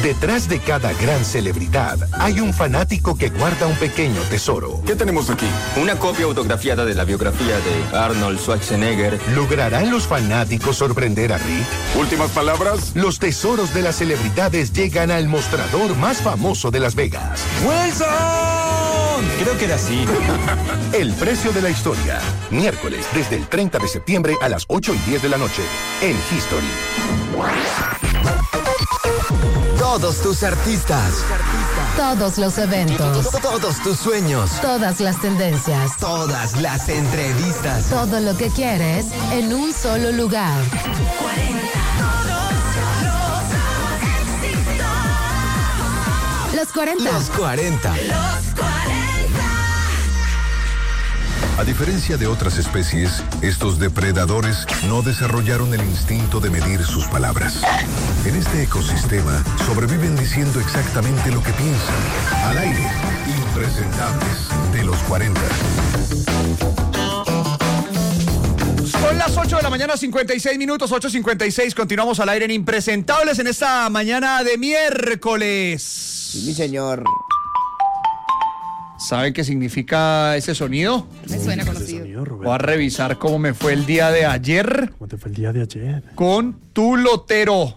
Detrás de cada gran celebridad hay un fanático que guarda un pequeño tesoro. ¿Qué tenemos aquí? Una copia autografiada de la biografía de Arnold Schwarzenegger. ¿Lograrán los fanáticos sorprender a Rick? ¿Últimas palabras? Los tesoros de las celebridades llegan al mostrador más famoso de Las Vegas. ¡Wilson! Creo que era así. El precio de la historia. Miércoles, desde el 30 de septiembre a las 8:10 de la noche. En History. Todos tus artistas. Todos los eventos. Todos tus sueños. Todas las tendencias. Todas las entrevistas. Todo lo que quieres en un solo lugar. Los 40. Los 40. A diferencia de otras especies, estos depredadores no desarrollaron el instinto de medir sus palabras. En este ecosistema sobreviven diciendo exactamente lo que piensan. Al aire, impresentables de los 40. Son las 8 de la mañana, 56 minutos, 8:56. Continuamos al aire en Impresentables en esta mañana de miércoles. Sí, mi señor. ¿Saben qué significa ese sonido? Me suena conocido. Voy a revisar cómo me fue el día de ayer. ¿Cómo te fue el día de ayer? Con tu lotero.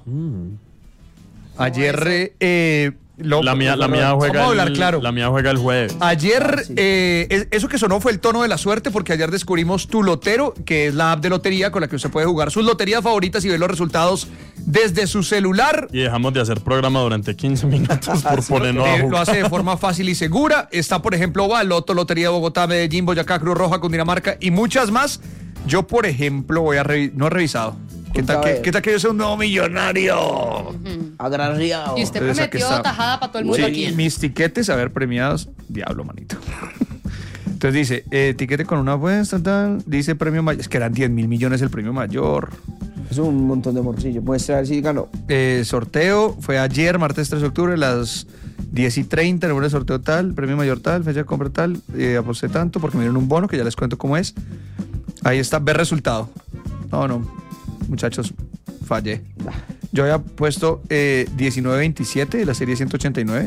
Ayer, La mía juega vamos a hablar claro. La mía juega el jueves. Ayer, eso que sonó fue el tono de la suerte, porque ayer descubrimos Tu Lotero, que es la app de lotería con la que usted puede jugar sus loterías favoritas y ver los resultados desde su celular. Y dejamos de hacer programa durante 15 minutos por ponernos a Lo jugar. hace de forma fácil y segura. Está, por ejemplo, Baloto, Lotería de Bogotá, Medellín, Boyacá, Cruz Roja, Cundinamarca y muchas más. Yo, por ejemplo, no he revisado. ¿Qué tal que yo sea un nuevo millonario? Agraciado. Y usted Entonces, aquí prometió está. tajada para todo el mundo aquí. Mis tiquetes, a ver, premiados. Diablo, manito. Entonces dice, tiquete con una apuesta, tal. Dice premio mayor. Es que eran 10.000 millones el premio mayor. Es un montón de morcillo. Muestra a ver si ganó. Sorteo fue ayer, martes 3 de octubre, las 10:30. Número de sorteo tal, premio mayor tal, fecha de compra tal. Aposté tanto porque me dieron un bono que ya les cuento cómo es. Ahí está, ver resultado. No. Muchachos, fallé. Yo había puesto 19-27 de la serie 189.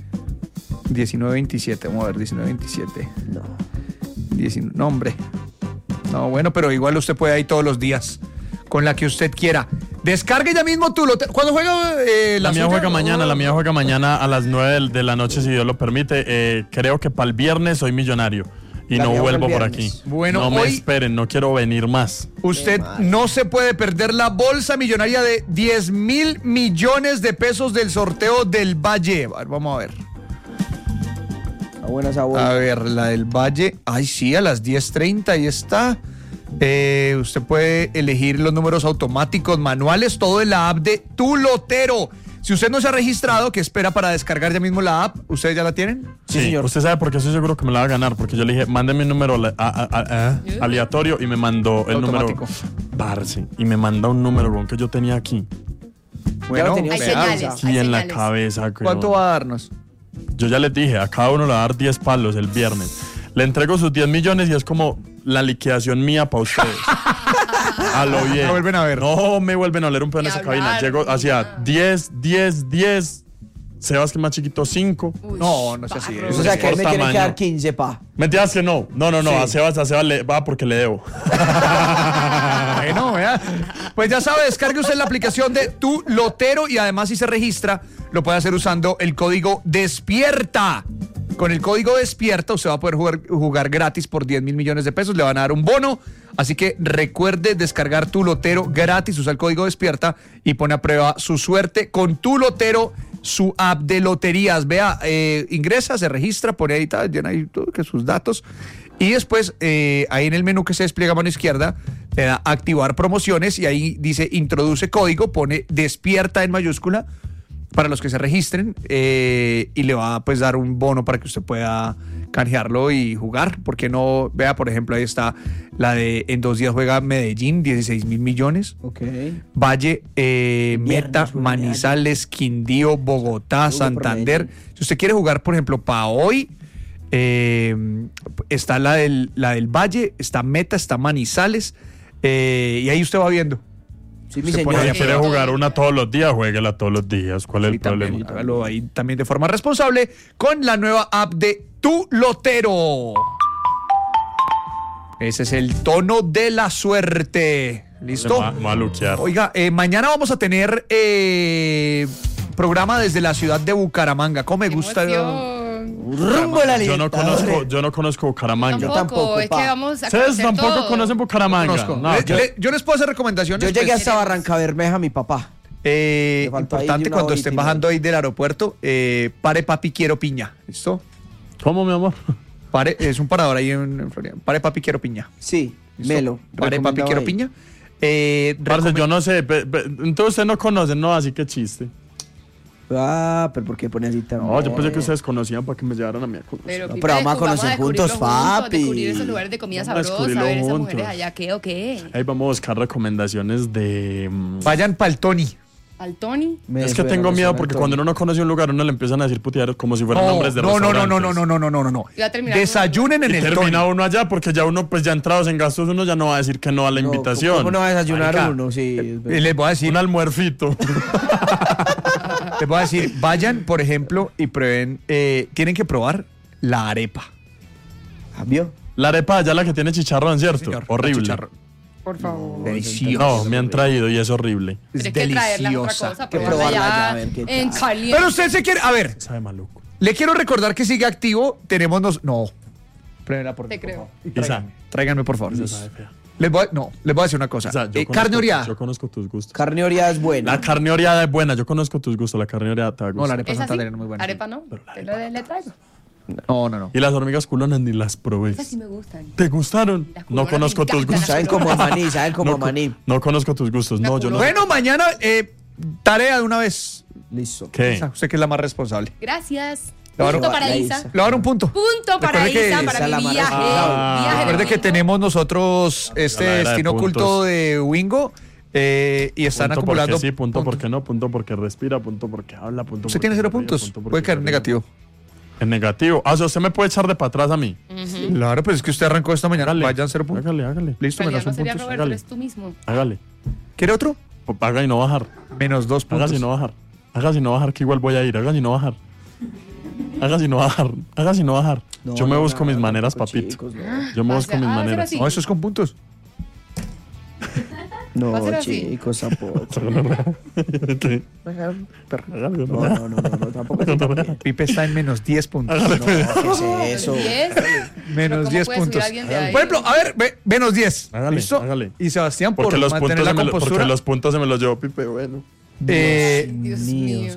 19-27, vamos a ver, 19-27. No, hombre. No, bueno, pero igual usted puede ir todos los días con la que usted quiera. Descargue ya mismo tu lotero. ¿Cuándo juega la mía juega mañana, la mía juega mañana a las 9 de la noche, si Dios lo permite. Creo que para el viernes soy millonario. Y no vuelvo por aquí. Bueno, no me esperen, no quiero venir más. Usted no se puede perder la bolsa millonaria de 10.000 millones de pesos del sorteo del Valle. A ver, vamos a ver. Buena esa bolsa. A ver, la del Valle. Ay, sí, a las 10:30, ahí está. Usted puede elegir los números automáticos, manuales, todo en la app de Tu Lotero. Si usted no se ha registrado, ¿qué espera para descargar ya mismo la app? ¿Ustedes ya la tienen? Sí, señor. Usted sabe por qué estoy seguro que me la va a ganar, porque yo le dije, mándeme un número aleatorio y me mandó el automático. Número. Parce, y me manda un número que yo tenía aquí. Bueno, hay señales. Aquí en la cabeza. ¿Cuánto va a darnos? Yo ya les dije, a cada uno le va a dar 10 palos el viernes. Le entrego sus 10 millones y es como la liquidación mía para ustedes. A lo bien. ¿Me vuelven a ver? No me vuelven a oler un pedo en esa cabina. Llego hacia 10. Sebas, que es más chiquito, 5. No sé si es. O sea, que él me quiere quedar 15, pa. Mentiras que no. No. Sí. A Sebas le va porque le debo. Bueno, vea. Pues ya sabe, descargue usted la aplicación de Tu Lotero y además si se registra, lo puede hacer usando el código DESPIERTA. Con el código DESPIERTA usted va a poder jugar gratis por 10.000 millones de pesos. Le van a dar un bono. Así que recuerde descargar Tu Lotero gratis. Usa el código DESPIERTA y pone a prueba su suerte con Tu Lotero, su app de loterías. Vea, ingresa, se registra, pone ahí, llena ahí todo, que sus datos. Y después, ahí en el menú que se despliega a mano izquierda, le da activar promociones y ahí dice introduce código, pone DESPIERTA en mayúscula para los que se registren y le va a pues dar un bono para que usted pueda canjearlo y jugar. ¿Por qué no? Vea, por ejemplo, ahí está la de en 2 días juega Medellín, 16.000 millones. Ok. Valle, Meta, Manizales, Quindío, Bogotá, Santander. Si usted quiere jugar, por ejemplo, para hoy, está la del Valle, está Meta, está Manizales, y ahí usted va viendo. Sí, mi Se señor. pone Si quiere jugar una todos los días, jueguela todos los días. ¿Cuál es el problema? También, hágalo ahí también de forma responsable con la nueva app de Tu Lotero. Ese es el tono de la suerte. ¿Listo? Me va a luquear. Oiga, mañana vamos a tener programa desde la ciudad de Bucaramanga. ¿Cómo me gusta? Rumbo a la Yo lista. no conozco Bucaramanga. Tampoco, es que pa. vamos a ¿Ustedes conocer tampoco todo. conocen Bucaramanga? Conozco. No, Yo les puedo hacer recomendaciones. Yo llegué pues, hasta Barranca Bermeja, mi papá. faltó ahí importante una cuando horita estén y bajando ahí del aeropuerto, pare papi quiero piña. ¿Listo? ¿Cómo, mi amor? Pare, es un parador ahí en Florida. Pare papi quiero piña. Sí, ¿Listo? Melo. Pare papi recomendado quiero ahí. piña. Parce, yo no sé. Entonces ustedes no conocen, no, así que chiste. Ah, pero ¿por qué pone así tan? No, yo pensé que ustedes conocían para que me llevaran a mí a conocer. Pero, No, pero vamos a conocer descubrirlo juntos, papi. Descubrir esos lugares de comida Vamos a sabrosa, descubrirlo ver esas juntos. mujeres allá, ¿qué o qué? Ahí vamos a buscar recomendaciones de... Vayan pa'l Tony. ¿Al Tony? Es que tengo miedo porque cuando uno no conoce un lugar, uno le empiezan a decir puteados como si fueran nombres de no, restaurantes. no. Iba a terminar Desayunen en Y el termina Tony. uno allá porque ya uno, pues ya entrados en gastos, uno ya no va a decir que no a la invitación. ¿Cómo no va a desayunar Marica, uno? Sí. Y les voy a decir, Un almuerfito. les voy a decir, vayan, por ejemplo, y prueben, tienen que probar la arepa. ¿Vio? La arepa allá la que tiene chicharrón, ¿cierto? Señor, Horrible. chicharrón. Por favor. Delicioso. No, me han traído y es horrible. Es Pero hay que traerla es otra deliciosa. cosa, que probarla probarla ya ya, a ver qué en tal. caliente. Pero usted se quiere, a ver, Sabe maluco. le quiero recordar que sigue activo. Tenemos no. Pruébenla por Te mí, creo. por favor. Y sabe. Tráiganme, por favor. Esa sabe fea. Les voy a decir una cosa. O sea, yo conozco- Carne oreada. Yo conozco tus gustos. Carne oreada es buena. La carne oreada es buena, yo conozco tus gustos, la carne oreada te va a No, gustar. la arepa ¿Es así? santandereana es muy buena. Arepa no. Le traigo. No. Y las hormigas culonas ni las probé. Esas sí me gustan. ¿Te gustaron? Las No culonas conozco me tus encantan. gustos. Saben como maní, saben como No, maní. no conozco tus gustos. No, yo no. Bueno, mañana, tarea de una vez. Listo. ¿Qué? Isa, usted que es la más responsable. Gracias. Claro. Punto para La Isa. Isa. Le voy a dar un punto. Punto para Recuerde que Isa, esa para es la mi más viaje. Ah. Viaje de Recuerde que domingo. tenemos nosotros este La era de destino oculto puntos. de Wingo y están Punto acumulando. porque sí, punto puntos. porque no, punto porque respira, punto porque habla, punto Usted porque tiene 0 se ríe, puntos. punto porque Puede caer se en ríe. negativo. En negativo. Ah, o sea, usted me puede echar de para atrás a mí. Claro, pues es que usted arrancó esta mañana. Hágale. Vayan 0 puntos. Hágale. Listo, En realidad menos no 1 sería punto. Roberto, hágale. eres tú mismo. Hágale. ¿Quiere otro? Haga y no bajar. Menos 2 Haga puntos. si no bajar. Haga si no bajar, que igual voy a ir. Haga si no bajar. Haga si no bajar. Haga si no bajar. No, Yo me no, busco no, mis no, maneras, tampoco, papito. chicos, no. Yo me Va a busco ser- mis va a ser maneras. así. No, eso es con puntos. Va a ser No, así. chicos, tampoco. ¿Qué? No, tampoco. Pipe está en menos 10 puntos. ¿Qué es eso? 10. Menos 10 puntos. Por Por ejemplo, a ver, menos 10. Hágale, ¿Listo? hágale. Y Sebastián, por Porque los, mantener puntos la se me compostura. porque los puntos se me los llevó Pipe, bueno. Dios mío, mío.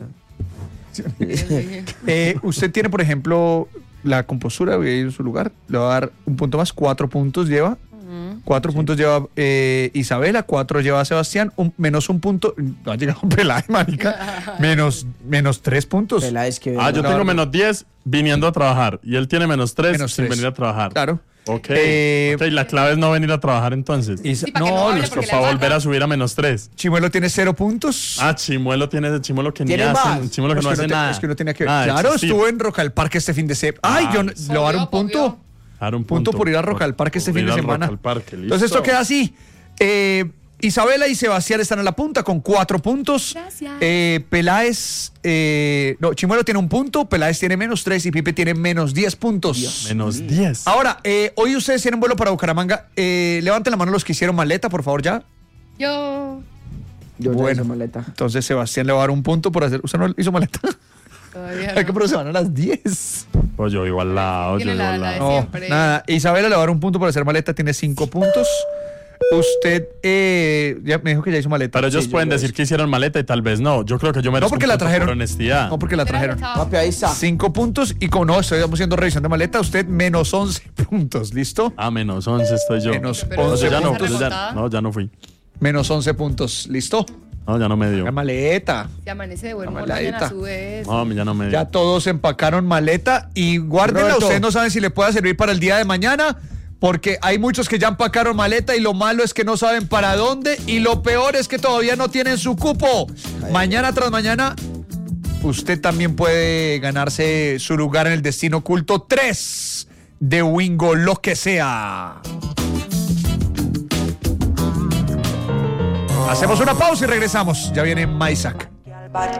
Usted tiene, por ejemplo, la compostura, voy a ir en su lugar, le va a dar un punto más, 4 puntos lleva. 4 puntos lleva Isabela, 4 lleva Sebastián, menos 1 punto. No ha llegado Peláez, marica. menos 3 puntos. Peláez que Ah, yo No, tengo no. menos 10 viniendo a trabajar. Y él tiene menos 3 Menos sin 3. venir a trabajar. Claro. Ok. Eh, Ok, la clave es no venir a trabajar entonces. Sí, para que no hable, los- porque le Para falta. volver a subir a menos 3. Chimuelo tiene 0 puntos. Ah, Chimuelo tiene Chimuelo que ni ¿Tiene hace. más? Chimuelo que Es no que hace no te- nada. Es que no tenía que ver. Nada de Claro, existir. estuvo en Roca al Parque este fin de semana. Ay, yo le voy a dar un punto. Obvio. Dar un Punto por ir a Roca al Parque este Por fin ir de a semana. Roca al Parque, listo. Entonces esto queda así. Isabela y Sebastián están a la punta con 4 puntos. Gracias. Peláez, Chimuelo tiene 1 punto, Peláez tiene menos 3 y Pipe tiene menos 10 puntos. Menos 10. Ahora, hoy ustedes tienen vuelo para Bucaramanga. Levanten la mano los que hicieron maleta, por favor, ya. Yo Yo ya Bueno. hice maleta. Entonces Sebastián le va a dar 1 punto por hacer. ¿Usted no hizo maleta? todavía Ay, que no. pero se van a las 10. Pues yo vivo al lado, yo Tiene vivo la- al la de lado. No, siempre. nada. Isabela le va a dar 1 punto por hacer maleta, tiene 5 puntos. Usted ya me dijo que ya hizo maleta. Pero ellos Sí, yo pueden lo decir que hicieron maleta y tal vez no. Yo creo que yo me No, porque la trajeron. por honestidad. No, porque la Pero trajeron. chao. Papi, ahí está. 5 puntos y como no, estamos haciendo revisión de maleta, usted menos 11 puntos, ¿listo? Ah, menos 11 estoy yo. Menos Pero- No, 11 yo ya no, puntos. yo ya, remontada. no, ya no fui. Menos 11 puntos, ¿listo? No, ya no me dio. La maleta. Se amanece de buen La humor, mañana maladita. sube eso. No, a mí ya no me dio. Ya todos empacaron maleta y guárdenla. Roberto. Ustedes no saben si le pueda servir para el día de mañana, porque hay muchos que ya empacaron maleta y lo malo es que no saben para dónde y lo peor es que todavía no tienen su cupo. Mañana tras mañana, usted también puede ganarse su lugar en el Destino Oculto 3 de Wingo, lo que sea. Hacemos una pausa y regresamos. Ya viene Maisak.